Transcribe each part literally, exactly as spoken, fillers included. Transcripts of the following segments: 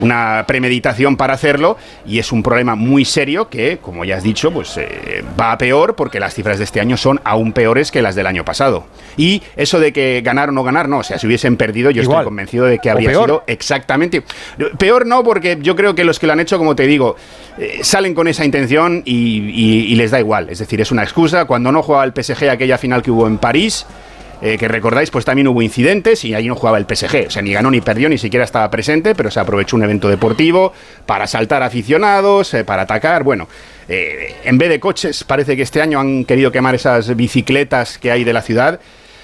una premeditación para hacerlo, y es un problema muy serio que, como ya has dicho, pues eh, va a peor, porque las cifras de este año son aún peores que las del año pasado. Y eso de que ganar o no ganar, no, o sea, si hubiesen perdido, yo Igual. estoy convencido de que habría sido exactamente... Peor no, porque yo creo que los que lo han hecho, como te digo, eh, salen con esa intención y, y, y les da igual, es decir, es una excusa. Cuando no jugaba el P S G aquella final que hubo en París, Eh, que recordáis, pues también hubo incidentes y allí no jugaba el P S G, o sea, ni ganó ni perdió, ni siquiera estaba presente, pero se aprovechó un evento deportivo para asaltar aficionados, eh, para atacar. Bueno, eh, en vez de coches, parece que este año han querido quemar esas bicicletas que hay de la ciudad.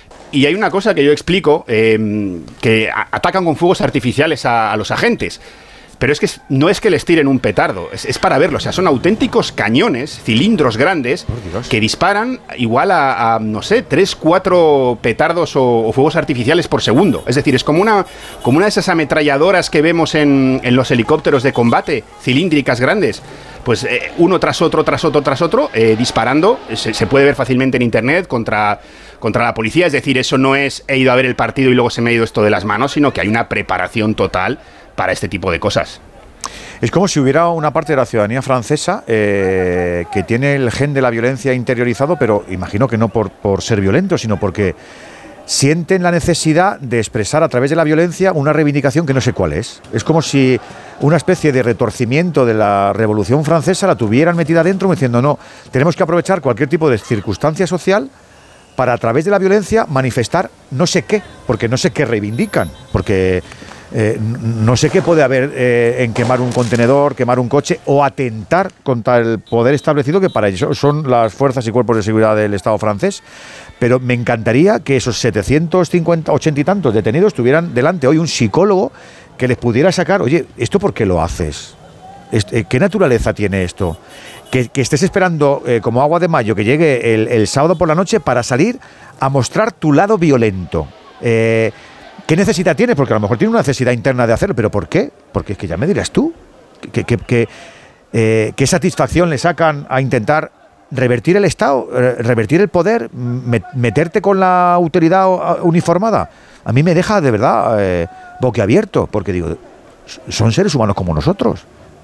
Y hay una cosa que yo explico, eh, que a- atacan con fuegos artificiales a, a los agentes. Pero es que no es que les tiren un petardo, es, es para verlo. O sea, son auténticos cañones, cilindros grandes, que disparan igual a, a no sé, tres, cuatro petardos o, o fuegos artificiales por segundo. Es decir, es como una, como una de esas ametralladoras que vemos en, en los helicópteros de combate, cilíndricas grandes. Pues eh, uno tras otro, tras otro, tras otro, eh, disparando. Se, se puede ver fácilmente en internet contra, contra la policía. Es decir, eso no es he ido a ver el partido y luego se me ha ido esto de las manos, sino que hay una preparación total para este tipo de cosas. Es como si hubiera una parte de la ciudadanía francesa eh, que tiene el gen de la violencia interiorizado, pero imagino que no por, por ser violento, sino porque sienten la necesidad de expresar a través de la violencia una reivindicación que no sé cuál es. Es como si una especie de retorcimiento de la Revolución Francesa la tuvieran metida dentro, diciendo no, tenemos que aprovechar cualquier tipo de circunstancia social para a través de la violencia manifestar no sé qué, porque no sé qué reivindican, porque... Eh, no sé qué puede haber eh, en quemar un contenedor, quemar un coche o atentar contra el poder establecido, que para ello son las fuerzas y cuerpos de seguridad del Estado francés. Pero me encantaría que esos setecientos cincuenta, ochenta y tantos detenidos tuvieran delante hoy un psicólogo que les pudiera sacar, oye, ¿esto por qué lo haces? ¿Qué naturaleza tiene esto? Que, que estés esperando eh, como agua de mayo que llegue el, el sábado por la noche para salir a mostrar tu lado violento. Eh... ¿Qué necesidad tiene? Porque a lo mejor tiene una necesidad interna de hacerlo, pero ¿por qué? Porque es que ya me dirás tú. ¿Qué, qué, qué, eh, qué satisfacción le sacan a intentar revertir el Estado, eh, revertir el poder, me, meterte con la autoridad uniformada? A mí me deja de verdad eh, boquiabierto, porque digo, son seres humanos como nosotros.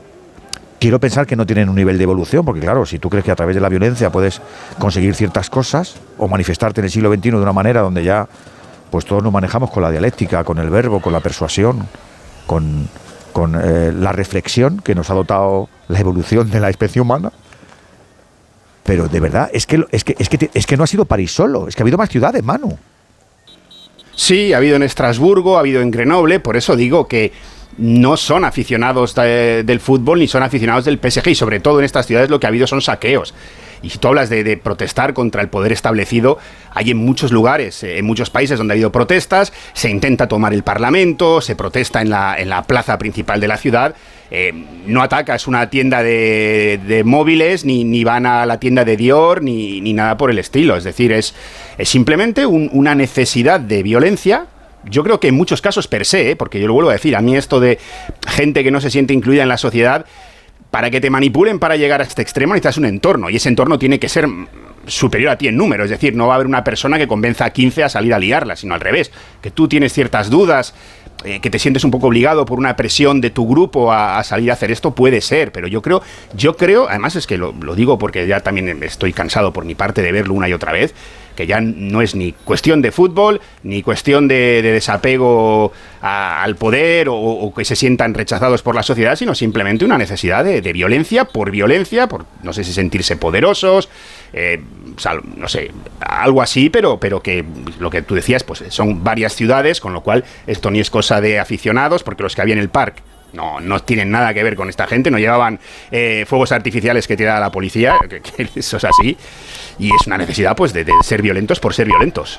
Quiero pensar que no tienen un nivel de evolución, porque claro, si tú crees que a través de la violencia puedes conseguir ciertas cosas o manifestarte en el siglo veintiuno de una manera donde ya... pues todos nos manejamos con la dialéctica, con el verbo, con la persuasión, con, con eh, la reflexión que nos ha dotado la evolución de la especie humana. Pero de verdad, es que, es que, es que, es que no ha sido París solo, es que ha habido más ciudades, Manu. Sí, ha habido en Estrasburgo, ha habido en Grenoble, por eso digo que no son aficionados de, del fútbol ni son aficionados del P S G, y sobre todo en estas ciudades lo que ha habido son saqueos. Y si tú hablas de, de protestar contra el poder establecido, hay en muchos lugares, en muchos países donde ha habido protestas, se intenta tomar el Parlamento, se protesta en la, en la plaza principal de la ciudad, eh, no atacas una tienda de, de móviles, ni, ni van a la tienda de Dior, ni, ni nada por el estilo. Es decir, es, es simplemente un, una necesidad de violencia. Yo creo que en muchos casos per se, ¿eh? Porque yo lo vuelvo a decir, a mí esto de gente que no se siente incluida en la sociedad, para que te manipulen para llegar a este extremo necesitas un entorno, y ese entorno tiene que ser superior a ti en número. Es decir, no va a haber una persona que convenza a quince a salir a liarla, sino al revés, que tú tienes ciertas dudas, eh, que te sientes un poco obligado por una presión de tu grupo a, a salir a hacer esto, puede ser, pero yo creo, yo creo, además es que lo, lo digo porque ya también estoy cansado por mi parte de verlo una y otra vez, que ya no es ni cuestión de fútbol, ni cuestión de, de desapego a, al poder o, o que se sientan rechazados por la sociedad, sino simplemente una necesidad de, de violencia por violencia, por no sé si sentirse poderosos, eh, no sé, algo así, pero, pero que lo que tú decías, pues son varias ciudades, con lo cual esto ni es cosa de aficionados, porque los que había en el parque no, no tienen nada que ver con esta gente, no llevaban eh, fuegos artificiales que tirara la policía, que, que eso es así, y es una necesidad pues de, de ser violentos por ser violentos.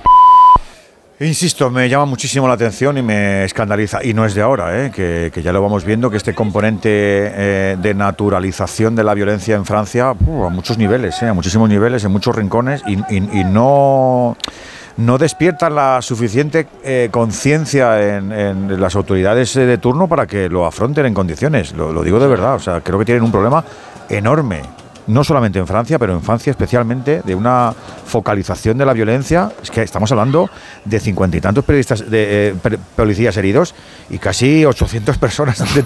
Insisto, me llama muchísimo la atención y me escandaliza, y no es de ahora, ¿eh? que, que ya lo vamos viendo, que este componente eh, de naturalización de la violencia en Francia, uh, a muchos niveles, ¿eh? a muchísimos niveles, en muchos rincones, y, y, y no... no despiertan la suficiente eh, conciencia en, en las autoridades de turno para que lo afronten en condiciones. Lo, lo digo de verdad, o sea, creo que tienen un problema enorme, no solamente en Francia, pero en Francia especialmente, de una focalización de la violencia. Es que estamos hablando de cincuenta y tantos periodistas, de, eh, policías heridos y casi ochocientas personas